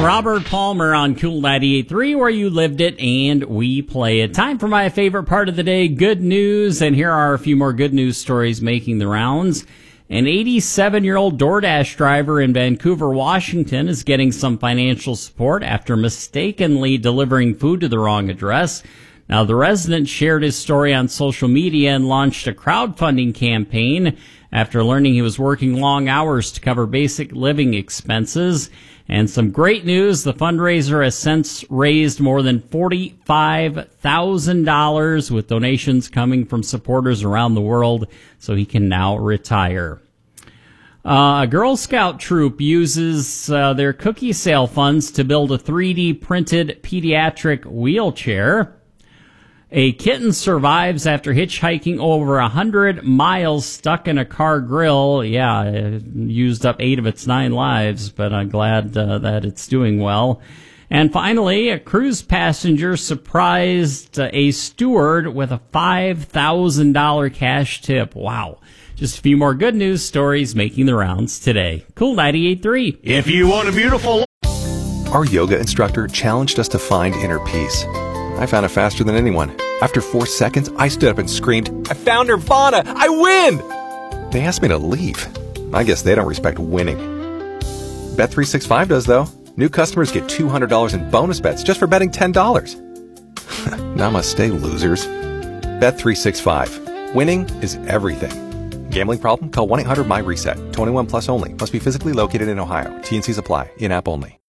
Robert Palmer on Cool 98.3, where you lived it and we play it. Time for my favorite part of the day, good news. And here are a few more good news stories making the rounds. An 87-year-old DoorDash driver in Vancouver, Washington, is getting some financial support after mistakenly delivering food to the wrong address. Now, the resident shared his story on social media and launched a crowdfunding campaign after learning he was working long hours to cover basic living expenses. And some great news, the fundraiser has since raised more than $45,000 with donations coming from supporters around the world, so he can now retire. A Girl Scout troop uses their cookie sale funds to build a 3D printed pediatric wheelchair. A kitten survives after hitchhiking over 100 miles stuck in a car grill. Yeah, it used up 8 of its 9 lives, but I'm glad that it's doing well. And finally, a cruise passenger surprised a steward with a $5,000 cash tip. Wow. Just a few more good news stories making the rounds today. Cool 98.3. If you want a beautiful... Our yoga instructor challenged us to find inner peace. I found it faster than anyone. After 4 seconds, I stood up and screamed, "I found Nirvana! I win!" They asked me to leave. I guess they don't respect winning. Bet365 does, though. New customers get $200 in bonus bets just for betting $10. Namaste, losers. Bet365. Winning is everything. Gambling problem? Call 1-800-MY-RESET. 21 plus only. Must be physically located in Ohio. T&Cs apply. In-app only.